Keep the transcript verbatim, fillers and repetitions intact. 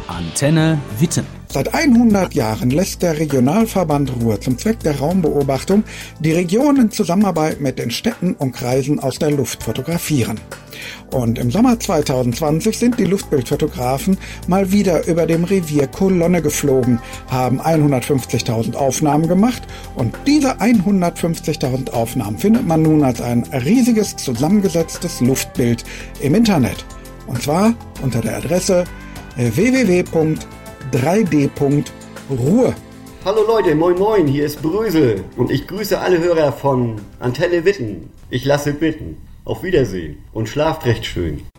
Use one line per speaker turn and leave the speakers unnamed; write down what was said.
Antenne Witten.
Seit hundert Jahren lässt der Regionalverband Ruhr zum Zweck der Raumbeobachtung die Region in Zusammenarbeit mit den Städten und Kreisen aus der Luft fotografieren. Und im Sommer zwanzig zwanzig sind die Luftbildfotografen mal wieder über dem Revier Kolonne geflogen, haben hundertfünfzigtausend Aufnahmen gemacht und diese hundertfünfzigtausend Aufnahmen findet man nun als ein riesiges zusammengesetztes Luftbild im Internet. Und zwar unter der Adresse w w w punkt drei d punkt ruhr.
Hallo Leute, moin moin, hier ist Brösel und ich grüße alle Hörer von Antenne Witten. Ich lasse bitten. Auf Wiedersehen und schlaft recht schön.